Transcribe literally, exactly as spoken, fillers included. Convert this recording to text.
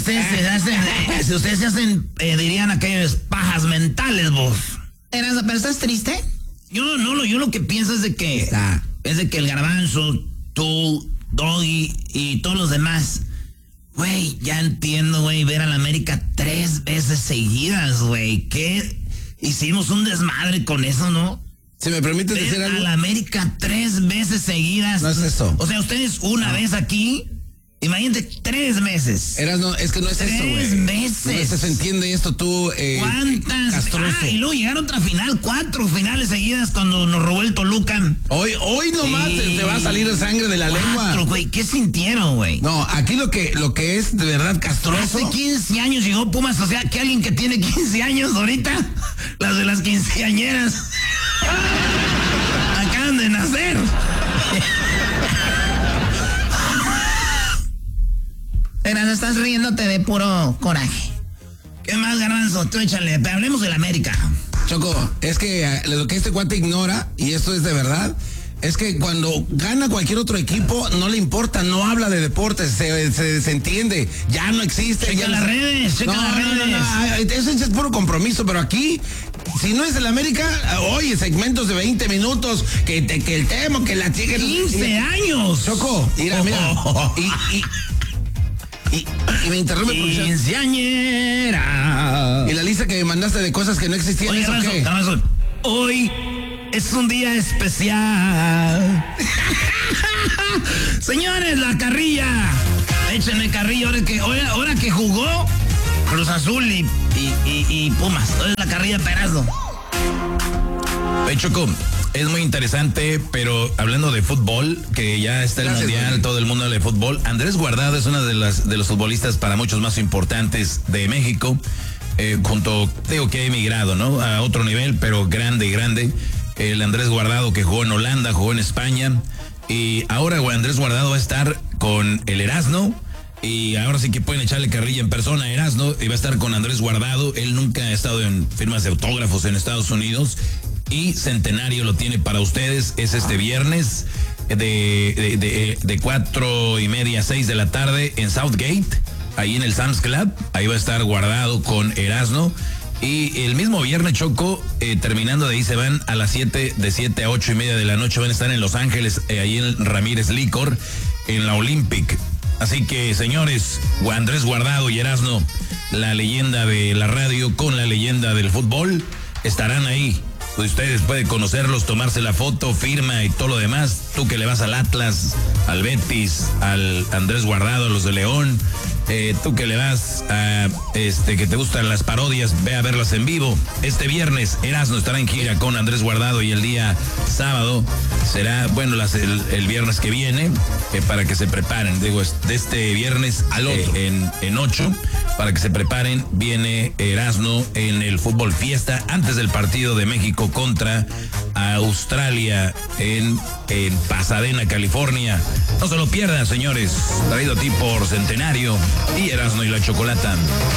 ustedes se hacen, si ustedes se hacen, eh, dirían aquellos pajas mentales, vos. Erasno, ¿pero estás triste? Yo no, lo, yo lo que pienso es de que, Está. es de que el Garbanzo, tú, Doggy y todos los demás, güey, ya entiendo, güey, ver a la América tres veces seguidas, güey. ¿Qué? Hicimos un desmadre con eso, ¿no? Si me permites decir Ver algo. a la América tres veces seguidas. No es eso. O sea, ustedes una No. vez aquí, imagínate tres meses. Erasno, es que no es Tres eso, güey. veces. No es eso, entiende esto tú, eh, ¿Cuántas? castroso. Ah, y luego llegaron otra final, cuatro finales seguidas cuando nos robó el Toluca. Hoy, hoy nomás Sí. te, te va a salir sangre de la Cuatro, lengua. güey. ¿Qué sintieron, güey? No, aquí lo que, lo que es de verdad Hace castroso. quince años llegó Pumas, o sea, que alguien que tiene quince años ahorita, las de las quinceañeras, acaban de nacer. Erasno, estás riéndote de puro coraje. ¿Qué más, Garbanzo? Tú échale, pero hablemos de la América. Choco, es que eh, lo que este cuate ignora, y esto es de verdad, es que cuando gana cualquier otro equipo, no le importa, no habla de deportes, se, se desentiende, ya no existe. Checa ya las no- redes, checa no, las no, no, redes. no, ay, eso es puro compromiso, pero aquí, si no es el América, oye, segmentos de veinte minutos, que, te, que el tema, que la chica... quince años. Choco, mira, mira, Oh. y, y, y, y me interrumpe porque... Quinceañera. Y la lista que me mandaste de cosas que no existían, Oye, ¿eso Garbanzo, qué? Garbanzo, hoy es un día especial. Señores, la carrilla. Échenme carrilla ahora que, ahora, ahora que jugó Cruz Azul y, y, y, y Pumas. Ahora es la carrilla Perazzo. Hey, Choco, es muy interesante, pero hablando de fútbol, que ya está el Gracias, mundial, güey. todo el mundo habla de fútbol. Andrés Guardado es uno de, las, de los futbolistas para muchos más importantes de México, eh, junto, digo que ha emigrado, ¿no? A otro nivel, pero grande, grande. El Andrés Guardado que jugó en Holanda, jugó en España, y ahora güey, Andrés Guardado va a estar con el Erasno. Y ahora sí que pueden echarle carrilla en persona a Erasno, y va a estar con Andrés Guardado. Él nunca ha estado en firmas de autógrafos en Estados Unidos. Y Centenario lo tiene para ustedes. Es este viernes de, de, de, de cuatro y media a seis de la tarde en Southgate, ahí en el Sam's Club. Ahí va a estar Guardado con Erasno. Y el mismo viernes, Choco, eh, terminando de ahí se van a las siete, de siete a ocho y media de la noche. Van a estar en Los Ángeles, eh, ahí en Ramírez Licor, en la Olympic. Así que, señores, Andrés Guardado y Erasno, la leyenda de la radio con la leyenda del fútbol, estarán ahí. Ustedes pueden conocerlos, tomarse la foto, firma y todo lo demás. Tú que le vas al Atlas, al Betis, al Andrés Guardado, a los de León. Eh, tú que le vas a, este, que te gustan las parodias, ve a verlas en vivo. Este viernes, Erasno estará en gira con Andrés Guardado, y el día sábado será, bueno, las, el, el viernes que viene, eh, para que se preparen. Digo, es de este viernes al otro, eh, en, en ocho, para que se preparen, viene Erasno en el Fútbol Fiesta antes del partido de México contra Australia en, en Pasadena, California. No se lo pierdan, señores. Traído a ti por Centenario y Erasno y la Chocolata.